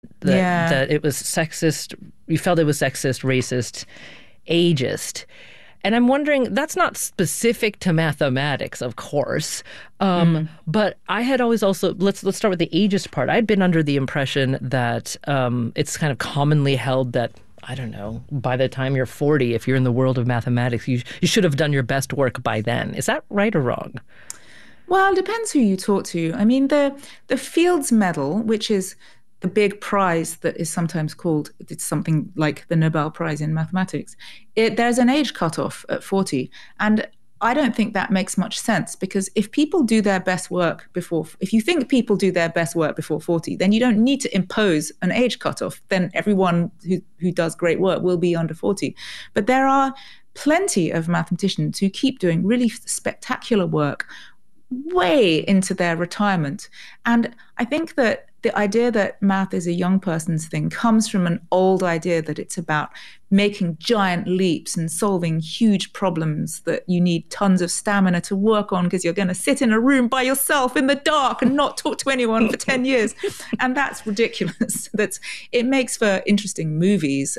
Yeah. that it was sexist. You felt it was sexist, racist, ageist. And I'm wondering, that's not specific to mathematics, of course. Mm. But I had always also, let's start with the ageist part. I'd been under the impression that it's kind of commonly held that, I don't know, by the time you're 40, if you're in the world of mathematics, you should have done your best work by then. Is that right or wrong? Well, it depends who you talk to. I mean, the Fields Medal, which is the big prize that is sometimes called, it's something like the Nobel Prize in mathematics. There's an age cutoff at 40, and I don't think that makes much sense because if people do their best work before, if you think people do their best work before 40, then you don't need to impose an age cutoff. Then everyone who does great work will be under 40. But there are plenty of mathematicians who keep doing really spectacular work way into their retirement. And I think that the idea that math is a young person's thing comes from an old idea that it's about making giant leaps and solving huge problems that you need tons of stamina to work on because you're going to sit in a room by yourself in the dark and not talk to anyone for 10 years. And that's ridiculous. It makes for interesting movies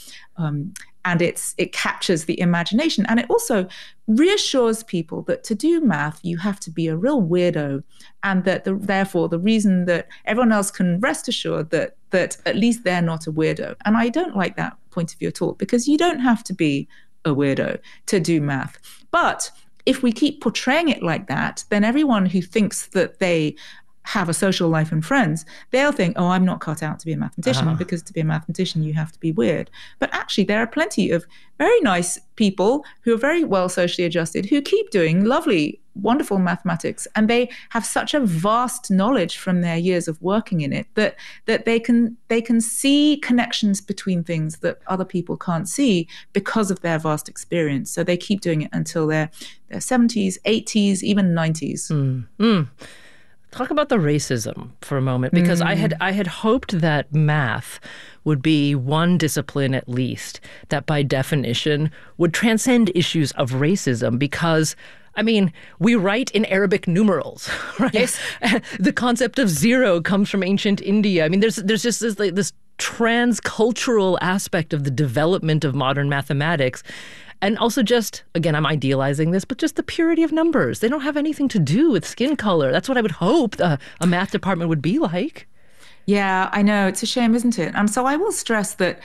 and it captures the imagination. And it also reassures people that to do math, you have to be a real weirdo. And that therefore, the reason that everyone else can rest assured that at least they're not a weirdo. And I don't like that point of view at all, because you don't have to be a weirdo to do math. But if we keep portraying it like that, then everyone who thinks that they have a social life and friends, they'll think, oh, I'm not cut out to be a mathematician, because to be a mathematician, you have to be weird. But actually, there are plenty of very nice people who are very well socially adjusted who keep doing lovely, wonderful mathematics. And they have such a vast knowledge from their years of working in it that they can see connections between things that other people can't see because of their vast experience. So they keep doing it until their 70s, 80s, even 90s. Talk about the racism for a moment, because I had hoped that math would be one discipline at least that by definition would transcend issues of racism, because I mean, we write in Arabic numerals, right? Yes. The concept of zero comes from ancient India. I mean, there's just this transcultural aspect of the development of modern mathematics. And also just, again, I'm idealizing this, but just the purity of numbers. They don't have anything to do with skin color. That's what I would hope a math department would be like. Yeah, I know. It's a shame, isn't it? So I will stress that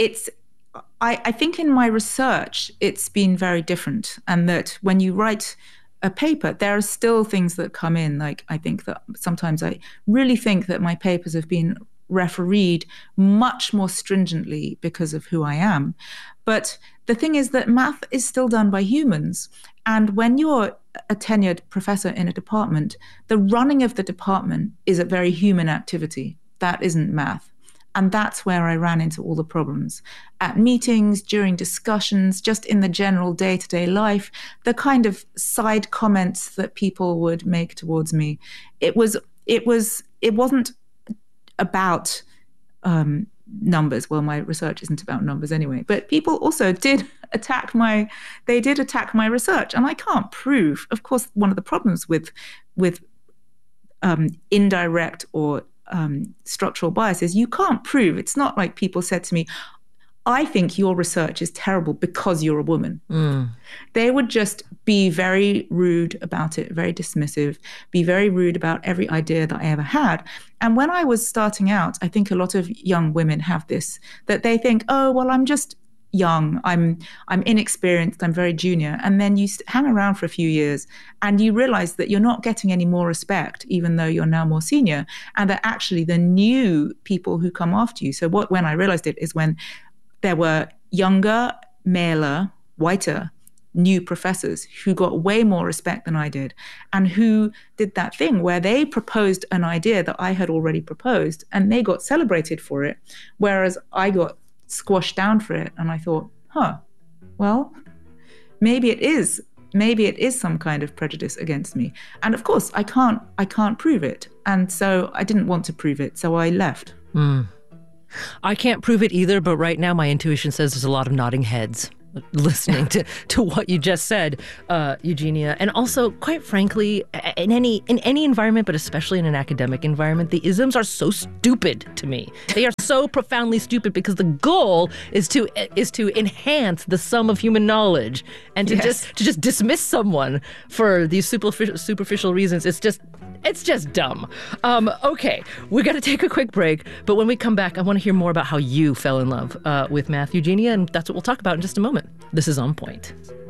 I think in my research, it's been very different. And that when you write a paper, there are still things that come in. Like, I think that sometimes I really think that my papers have been refereed much more stringently because of who I am. But the thing is that math is still done by humans. And when you're a tenured professor in a department, the running of the department is a very human activity. That isn't math. And that's where I ran into all the problems. At meetings, during discussions, just in the general day-to-day life, the kind of side comments that people would make towards me, it wasn't about numbers. Well, my research isn't about numbers anyway, but people also did attack my research, and I can't prove. Of course, one of the problems with indirect or structural bias is you can't prove. It's not like people said to me, I think your research is terrible because you're a woman. They would just be very rude about it, very dismissive, be very rude about every idea that I ever had. And when I was starting out, I think a lot of young women have this, that they think, oh, well, I'm just young, I'm inexperienced, I'm very junior. And then you hang around for a few years and you realize that you're not getting any more respect, even though you're now more senior, and that actually the new people who come after you. So when I realized it is when there were younger, maler, whiter, new professors who got way more respect than I did, and who did that thing where they proposed an idea that I had already proposed, and they got celebrated for it, whereas I got squashed down for it. And I thought, well, maybe it is some kind of prejudice against me. And of course, I can't prove it. And so I didn't want to prove it, so I left. I can't prove it either, but right now my intuition says there's a lot of nodding heads. listening to what you just said, Eugenia. And also, quite frankly, in any environment, but especially in an academic environment, the isms are so stupid to me. They are so profoundly stupid because the goal is to enhance the sum of human knowledge, and to just dismiss someone for these superficial reasons. It's just dumb. Okay, we got to take a quick break. But when we come back, I want to hear more about how you fell in love with math, Eugenia, and that's what we'll talk about in just a moment. This is On Point.